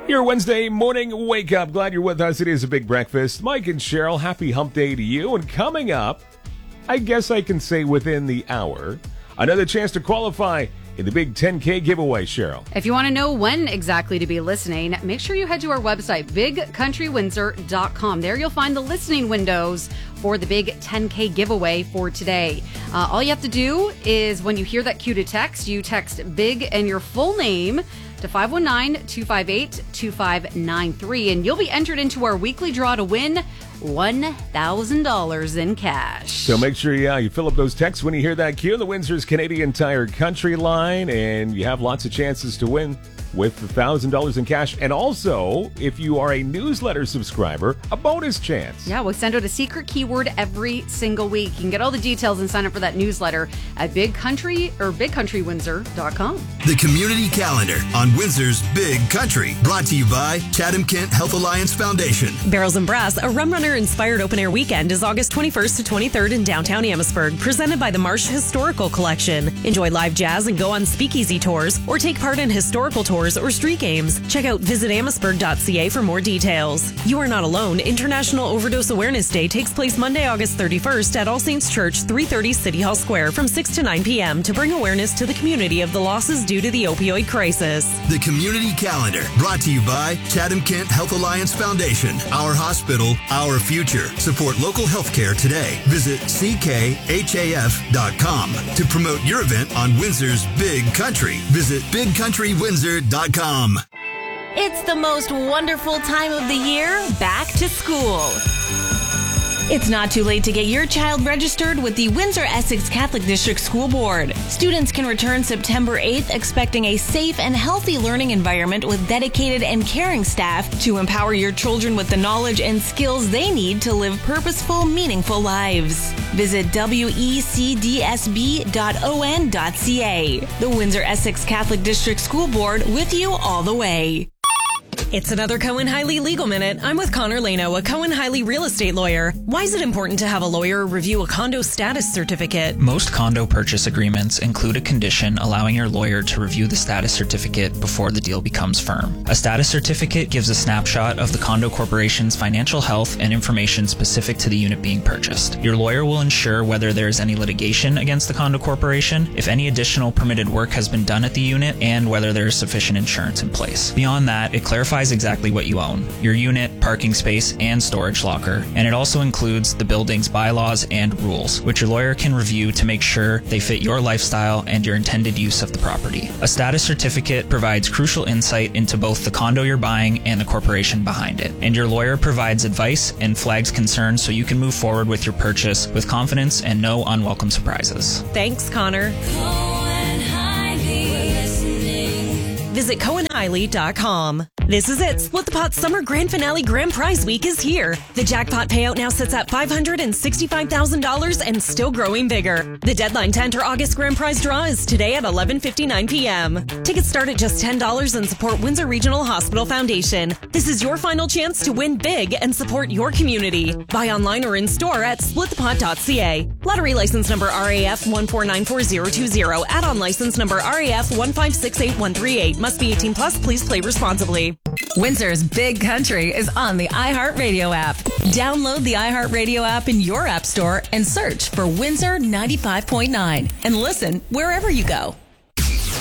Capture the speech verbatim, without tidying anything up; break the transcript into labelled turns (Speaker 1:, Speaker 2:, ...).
Speaker 1: Your Wednesday morning wake up. Glad you're with us. It is a big breakfast. Mike and Cheryl, happy hump day to you. And coming up, I guess I can say within the hour, another chance to qualify in the big ten K giveaway, Cheryl.
Speaker 2: If you want to know when exactly to be listening, make sure you head to our website, big country windsor dot com. There you'll find the listening windows for the big ten K giveaway for today. Uh, all you have to do is when you hear that cue to text, you text BIG and your full name to five one nine, two five eight, two five nine three, and you'll be entered into our weekly draw to win one thousand dollars in cash.
Speaker 1: So make sure yeah, you fill up those texts when you hear that cue. The Windsor's Canadian Tire Country line, and you have lots of chances to win with one thousand dollars in cash. And also, if you are a newsletter subscriber, a bonus chance.
Speaker 2: Yeah, we'll send out a secret keyword every single week. You can get all the details and sign up for that newsletter at big country or big country windsor dot com.
Speaker 3: The Community Calendar on Windsor's Big Country, brought to you by Chatham Kent Health Alliance Foundation.
Speaker 4: Barrels and Brass, a Rum Runner inspired open air weekend, is August twenty-first to twenty-third in downtown Amherstburg, presented by the Marsh Historical Collection. Enjoy live jazz and go on speakeasy tours, or take part in historical tours or street games. Check out visit amherstburg dot c a for more details. You are not alone. International Overdose Awareness Day takes place Monday, August thirty-first at All Saints Church, three thirty City Hall Square from six to nine p.m. to bring awareness to the community of the losses due to the opioid crisis.
Speaker 3: The Community Calendar, brought to you by Chatham Kent Health Alliance Foundation. Our hospital, our future. Support local healthcare today. Visit c k h a f dot com. To promote your event on Windsor's Big Country, visit big country windsor dot com.
Speaker 5: It's the most wonderful time of the year, back to school. It's not too late to get your child registered with the Windsor-Essex Catholic District School Board. Students can return September eighth expecting a safe and healthy learning environment with dedicated and caring staff to empower your children with the knowledge and skills they need to live purposeful, meaningful lives. Visit w e c d s b dot o n dot c a. The Windsor-Essex Catholic District School Board, with you all the way.
Speaker 4: It's another Cohen-Hiley Legal Minute. I'm with Connor Lano, a Cohen-Hiley real estate lawyer. Why is it important to have a lawyer review a condo status certificate?
Speaker 6: Most condo purchase agreements include a condition allowing your lawyer to review the status certificate before the deal becomes firm. A status certificate gives a snapshot of the condo corporation's financial health and information specific to the unit being purchased. Your lawyer will ensure whether there is any litigation against the condo corporation, if any additional permitted work has been done at the unit, and whether there is sufficient insurance in place. Beyond that, it clarifies exactly what you own: your unit, parking space, and storage locker. And it also includes the building's bylaws and rules, which your lawyer can review to make sure they fit your lifestyle and your intended use of the property. A status certificate provides crucial insight into both the condo you're buying and the corporation behind it. And your lawyer provides advice and flags concerns so you can move forward with your purchase with confidence and no unwelcome surprises.
Speaker 4: Thanks, Connor. Visit Cohen Hiley dot com. This is it. Split the Pot Summer Grand Finale Grand Prize Week is here. The jackpot payout now sits at five hundred sixty-five thousand dollars and still growing bigger. The deadline to enter August Grand Prize draw is today at eleven fifty-nine p.m. Tickets start at just ten dollars and support Windsor Regional Hospital Foundation. This is your final chance to win big and support your community. Buy online or in store at split the pot dot c a. Lottery license number R A F one four nine four zero two zero. Add-on license number R A F one five six eight one three eight. Must be eighteen plus. Please play responsibly.
Speaker 5: Windsor's Big Country is on the iHeartRadio app. Download the iHeartRadio app in your app store and search for Windsor ninety-five point nine and listen wherever you go.